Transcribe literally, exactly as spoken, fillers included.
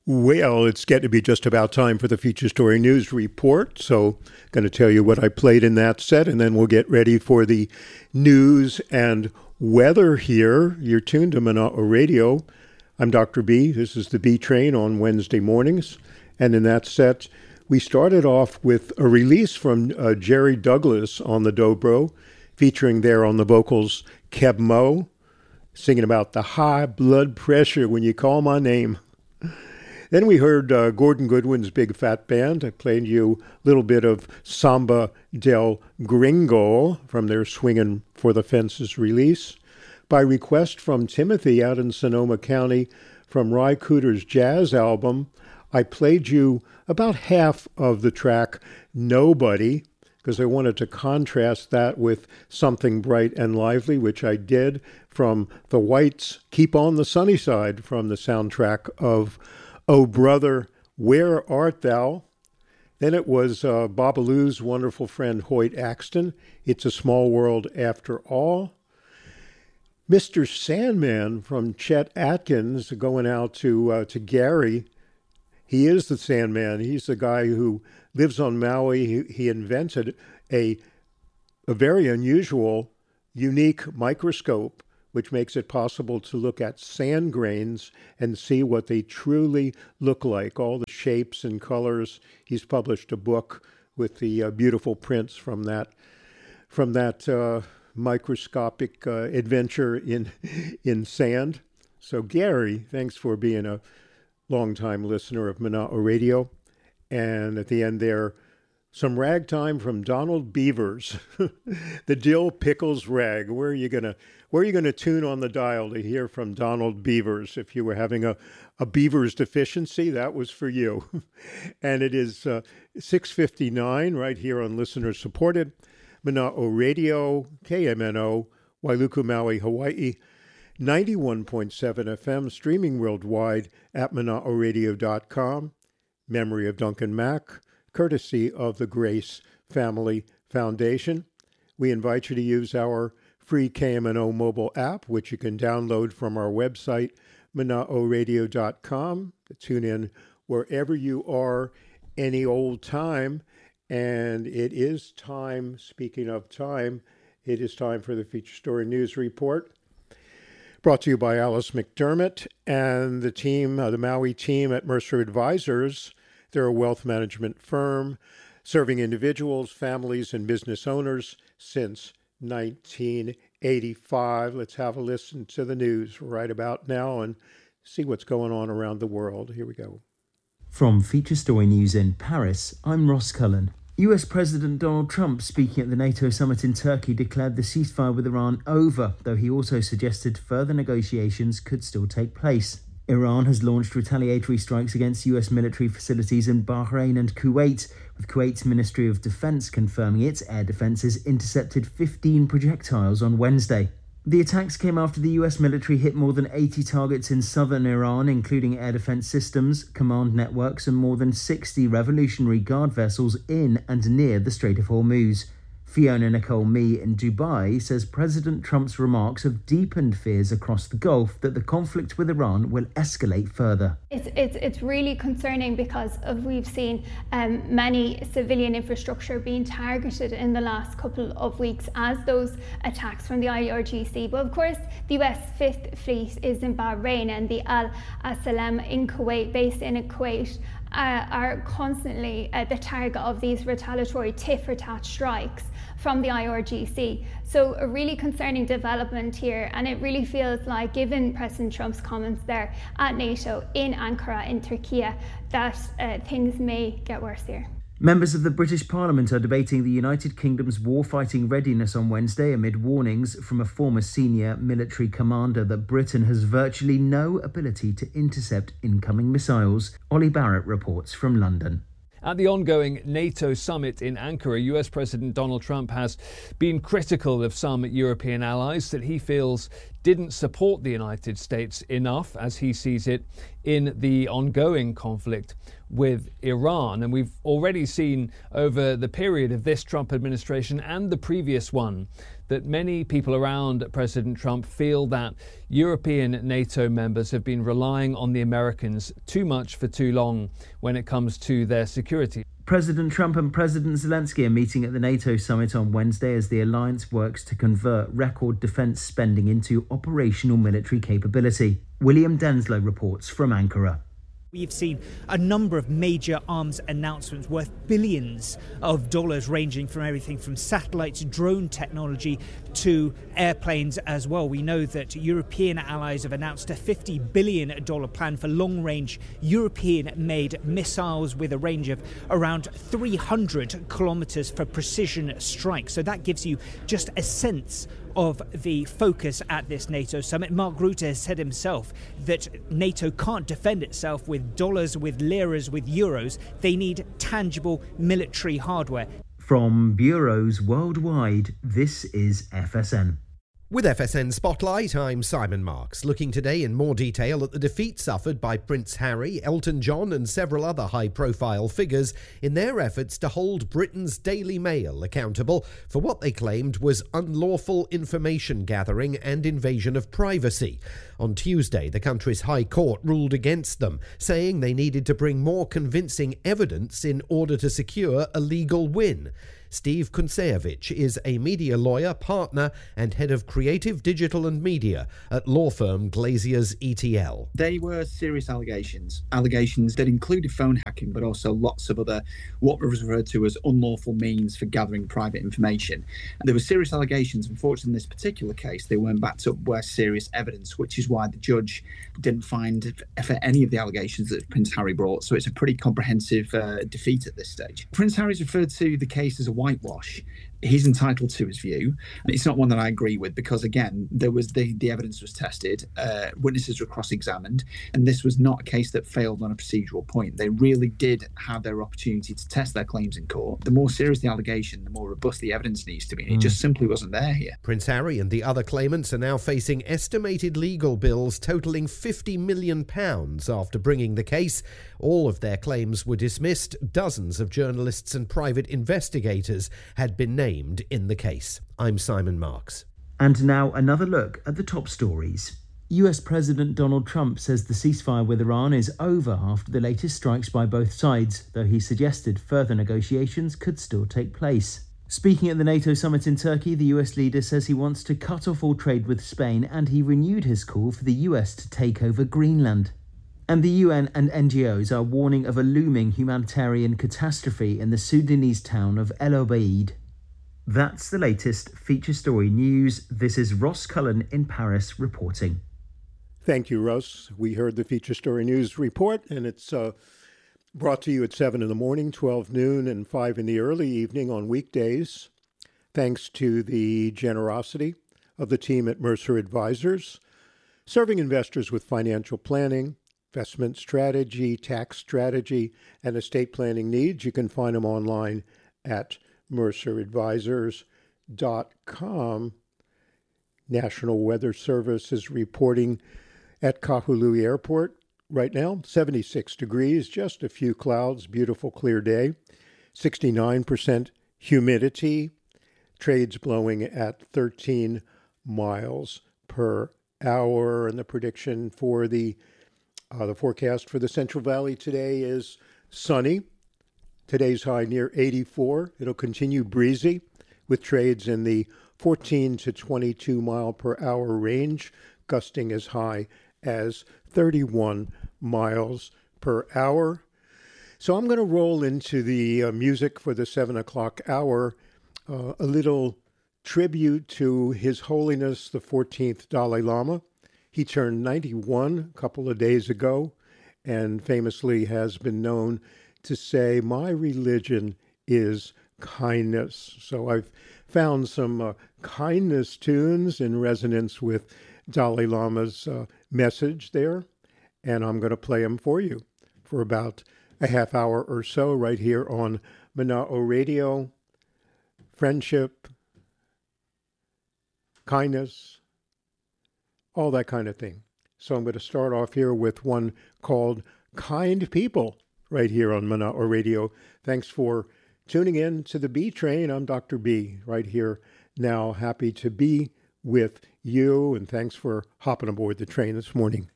Well, it's getting to be just about time for the Feature Story News Report. So going to tell you what I played in that set, and then we'll get ready for the news and weather here. You're tuned to Mana'o Radio. I'm Doctor B. This is the B Train on Wednesday mornings. And in that set, we started off with a release from uh, Jerry Douglas on the dobro, featuring there on the vocals Keb Mo, singing about the high blood pressure when you call my name. Then we heard uh, Gordon Goodwin's Big Fat Band. I played you a little bit of Samba del Gringo from their Swingin' for the Fences release. By request from Timothy out in Sonoma County from Ry Cooder's jazz album, I played you about half of the track Nobody, because I wanted to contrast that with something bright and lively, which I did, from the Whites' Keep on the Sunny Side from the soundtrack of Oh Brother, Where Art Thou? Then it was uh, Babalu's wonderful friend Hoyt Axton, It's a Small World After All. Mister Sandman from Chet Atkins going out to uh, to Gary. He is the Sandman. He's the guy who lives on Maui. He, he invented a, a very unusual, unique microscope which makes it possible to look at sand grains and see what they truly look like, all the shapes and colors. He's published a book with the uh, beautiful prints from that from that uh, microscopic uh, adventure in in sand. So Gary, thanks for being a longtime listener of Mana'o Radio. And at the end there, some ragtime from Donald Beavers, the Dill Pickles Rag. Where are you gonna Where are you gonna tune on the dial to hear from Donald Beavers? If you were having a, a Beavers deficiency, that was for you. And it is uh, six fifty-nine right here on listener supported Mana'o Radio, K M N O, Wailuku, Maui, Hawaii, ninety-one point seven F M, streaming worldwide at mana'o radio dot com. Memory of Duncan Mack, courtesy of the Grace Family Foundation. We invite you to use our free K M N O mobile app, which you can download from our website, mana'o radio dot com, to tune in wherever you are any old time. And it is time, speaking of time, it is time for the Feature Story News Report, brought to you by Alice McDermott and the team, uh, the Maui team at Mercer Advisors. They're a wealth management firm serving individuals, families, and business owners since nineteen eighty-five. Let's have a listen to the news right about now and see what's going on around the world. Here we go. From Feature Story News in Paris, I'm Ross Cullen. U S President Donald Trump, speaking at the NATO summit in Turkey, declared the ceasefire with Iran over, though he also suggested further negotiations could still take place. Iran has launched retaliatory strikes against U S military facilities in Bahrain and Kuwait, with Kuwait's Ministry of Defense confirming its air defenses intercepted fifteen projectiles on Wednesday. The attacks came after the U S military hit more than eighty targets in southern Iran, including air defense systems, command networks, and more than sixty Revolutionary Guard vessels in and near the Strait of Hormuz. Fiona Nicole Mee in Dubai says President Trump's remarks have deepened fears across the Gulf that the conflict with Iran will escalate further. It's it's, it's really concerning because of we've seen um, many civilian infrastructure being targeted in the last couple of weeks as those attacks from the I R G C. But of course, the U S Fifth Fleet is in Bahrain and the Al Asalam in Kuwait, based in Kuwait, uh, are constantly uh, the target of these retaliatory tit-for-tat strikes from the I R G C. So a really concerning development here, and it really feels like, given President Trump's comments there at NATO in Ankara in Turkey, that uh, things may get worse here. Members of the British Parliament are debating the United Kingdom's warfighting readiness on Wednesday amid warnings from a former senior military commander that Britain has virtually no ability to intercept incoming missiles. Ollie Barrett reports from London. At the ongoing NATO summit in Ankara, U S President Donald Trump has been critical of some European allies that he feels didn't support the United States enough, as he sees it, in the ongoing conflict with Iran. And we've already seen over the period of this Trump administration and the previous one that many people around President Trump feel that European NATO members have been relying on the Americans too much for too long when it comes to their security. President Trump and President Zelensky are meeting at the NATO summit on Wednesday as the alliance works to convert record defence spending into operational military capability. William Denslow reports from Ankara. We've seen a number of major arms announcements worth billions of dollars, ranging from everything from satellites, drone technology to airplanes as well. We know that European allies have announced a fifty billion dollars plan for long-range European-made missiles with a range of around three hundred kilometres for precision strikes. So that gives you just a sense of the focus at this NATO summit. Mark Rutte has said himself that NATO can't defend itself with dollars, with liras, with euros. They need tangible military hardware. From bureaus worldwide, this is F S N. With F S N Spotlight, I'm Simon Marks, looking today in more detail at the defeat suffered by Prince Harry, Elton John and several other high-profile figures in their efforts to hold Britain's Daily Mail accountable for what they claimed was unlawful information gathering and invasion of privacy. On Tuesday, the country's High Court ruled against them, saying they needed to bring more convincing evidence in order to secure a legal win. Steve Kuncevich is a media lawyer, partner and head of creative, digital and media at law firm Glaziers E T L. They were serious allegations, allegations that included phone hacking, but also lots of other what was referred to as unlawful means for gathering private information. There were serious allegations. Unfortunately, in this particular case, they weren't backed up by serious evidence, which is why the judge didn't find for any of the allegations that Prince Harry brought. So it's a pretty comprehensive uh, defeat at this stage. Prince Harry's referred to the case as a whitewash. He's entitled to his view. It's not one that I agree with because, again, there was the, the evidence was tested, uh, witnesses were cross-examined, and this was not a case that failed on a procedural point. They really did have their opportunity to test their claims in court. The more serious the allegation, the more robust the evidence needs to be, and it just simply wasn't there here. Prince Harry and the other claimants are now facing estimated legal bills totalling fifty million pounds after bringing the case. All of their claims were dismissed. Dozens of journalists and private investigators had been named in the case. I'm Simon Marks. And now another look at the top stories. U S President Donald Trump says the ceasefire with Iran is over after the latest strikes by both sides, though he suggested further negotiations could still take place. Speaking at the NATO summit in Turkey, the U S leader says he wants to cut off all trade with Spain, and he renewed his call for the U S to take over Greenland. And the U N and N G Os are warning of a looming humanitarian catastrophe in the Sudanese town of El Obeid. That's the latest feature story news. This is Ross Cullen in Paris reporting. Thank you, Russ. We heard the feature story news report, and it's uh, brought to you at seven in the morning, twelve noon, and five in the early evening on weekdays. Thanks to the generosity of the team at Mercer Advisors, serving investors with financial planning, investment strategy, tax strategy, and estate planning needs. You can find them online at mercer advisors dot com. National Weather Service is reporting at Kahului Airport right now, seventy-six degrees, just a few clouds, beautiful clear day, sixty-nine percent humidity, trades blowing at thirteen miles per hour, and the prediction for the uh, the forecast for the Central Valley today is sunny. Today's high near eighty-four. It'll continue breezy with trades in the fourteen to twenty-two mile per hour range, gusting as high as thirty-one miles per hour. So I'm going to roll into the uh, music for the seven o'clock hour, uh, a little tribute to His Holiness the fourteenth Dalai Lama. He turned ninety-one a couple of days ago and famously has been known to say, "My religion is kindness." So I've found some uh, kindness tunes in resonance with Dalai Lama's uh, message there, and I'm going to play them for you for about a half hour or so right here on Mana'o Radio. Friendship, kindness, all that kind of thing. So I'm going to start off here with one called Kind People, right here on Mana'o Radio. Thanks for tuning in to the B Train. I'm Doctor B, right here now happy to be with you, and thanks for hopping aboard the train this morning.